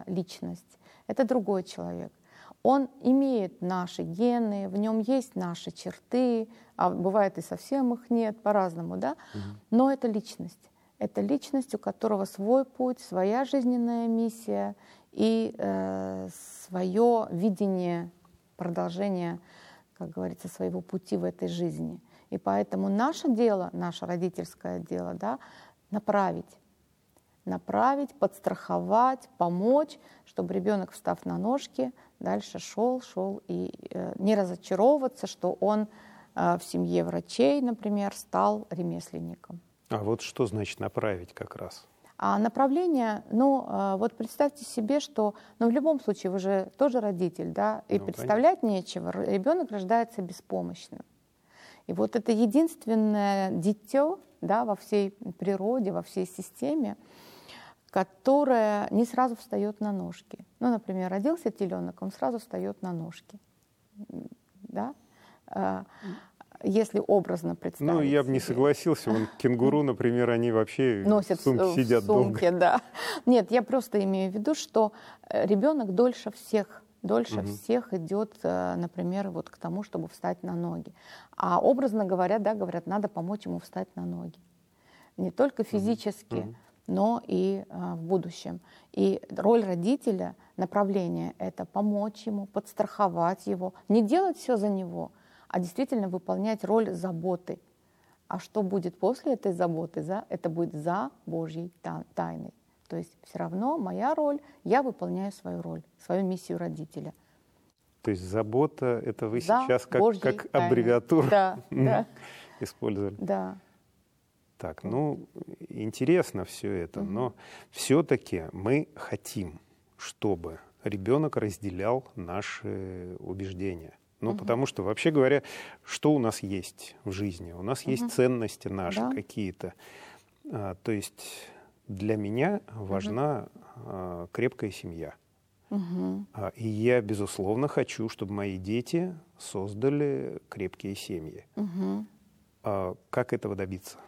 личность, это другой человек. Он имеет наши гены, в нем есть наши черты, а бывает и совсем их нет, по-разному, да? Но это личность. Это личность, у которого свой путь, своя жизненная миссия и свое видение продолжения, как говорится, своего пути в этой жизни. И поэтому наше дело, наше родительское дело, да, направить, подстраховать, помочь, чтобы ребенок, встав на ножки, дальше шел и не разочаровываться, что он в семье врачей, например, стал ремесленником. А вот что значит направить как раз? А направление, вот представьте себе, что, в любом случае вы же тоже родитель, да, и представлять нечего, ребенок рождается беспомощным. И вот это единственное дитё, да, во всей природе, во всей системе, которое не сразу встает на ножки. Например, родился теленок, он сразу встает на ножки, да? Если образно представить. Я бы не согласился. Кенгуру, например, они вообще носят в сумке сидят в сумке, долго. Да. Нет, я просто имею в виду, что ребенок дольше всех идет, например, вот к тому, чтобы встать на ноги. А образно говоря, да, говорят, надо помочь ему встать на ноги. Не только физически, но и в будущем. И роль родителя, направление — это помочь ему, подстраховать его, не делать все за него, а действительно выполнять роль заботы. А что будет после этой заботы? Это будет за Божьей тайной. То есть все равно моя роль, я выполняю свою роль, свою миссию родителя. То есть забота — это вы сейчас как аббревиатуру использовали? Да. Так, интересно все это, но все-таки мы хотим, чтобы ребенок разделял наши убеждения. Потому что, вообще говоря, что у нас есть в жизни? У нас есть ценности наши какие-то. То есть для меня важна крепкая семья. И я, безусловно, хочу, чтобы мои дети создали крепкие семьи. Как этого добиться?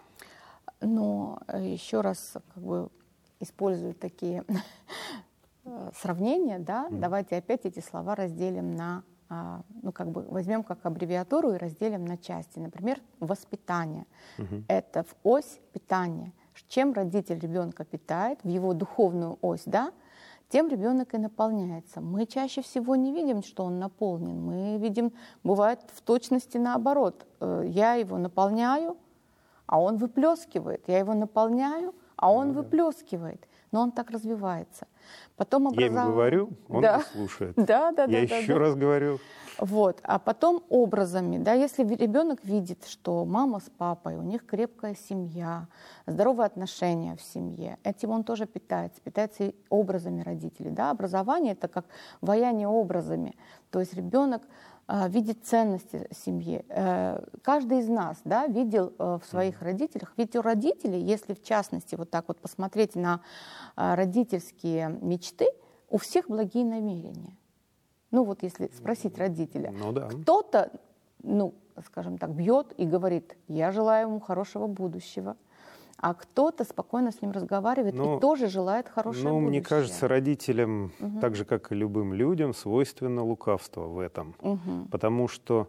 Еще раз использую такие сравнения, да? Давайте опять эти слова разделим на, возьмем как аббревиатуру и разделим на части. Например, воспитание. Это в ось питания. Чем родитель ребенка питает, в его духовную ось, да, тем ребенок и наполняется. Мы чаще всего не видим, что он наполнен. Мы видим, бывает в точности наоборот. Я его наполняю, а он выплескивает. Я его наполняю, а он выплескивает. Но он так развивается. Потом Я ему говорю, он не слушает. Я еще раз говорю. Вот. А потом образами, да, если ребенок видит, что мама с папой, у них крепкая семья, здоровые отношения в семье, этим он тоже питается и образами родителей. Да? Образование — это как ваяние образами. То есть ребенок видит ценности семьи. Каждый из нас, да, видел в своих родителях, ведь у родителей, если в частности вот так вот посмотреть на родительские мечты, у всех благие намерения. Если спросить родителя, кто-то, скажем так, бьет и говорит: я желаю ему хорошего будущего, а кто-то спокойно с ним разговаривает и тоже желает хорошего будущего. Мне кажется, родителям, так же, как и любым людям, свойственно лукавство в этом. Потому что,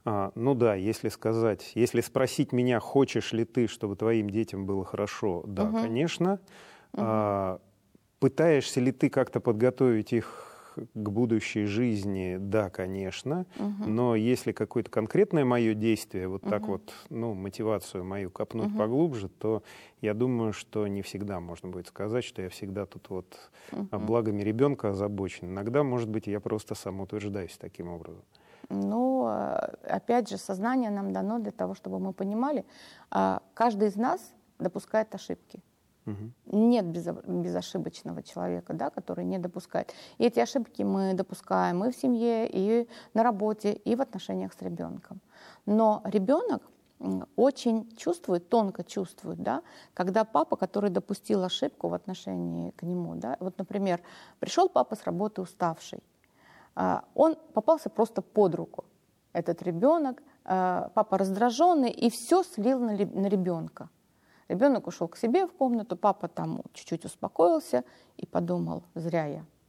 если спросить меня, хочешь ли ты, чтобы твоим детям было хорошо, да, конечно. Пытаешься ли ты как-то подготовить их к будущей жизни, да, конечно, но если какое-то конкретное мое действие, вот так вот, мотивацию мою копнуть поглубже, то я думаю, что не всегда можно будет сказать, что я всегда тут благами ребенка озабочен. Иногда, может быть, я просто самоутверждаюсь таким образом. Опять же, сознание нам дано для того, чтобы мы понимали, каждый из нас допускает ошибки. Нет безошибочного человека, да, который не допускает. И эти ошибки мы допускаем и в семье, и на работе, и в отношениях с ребенком. Но ребенок очень чувствует, тонко чувствует, да, когда папа, который допустил ошибку в отношении к нему, да, вот, например, пришел папа с работы уставший, он попался просто под руку, этот ребенок, папа раздраженный, и все слил на ребенка. Ребенок ушел к себе в комнату, папа там чуть-чуть успокоился и подумал: зря я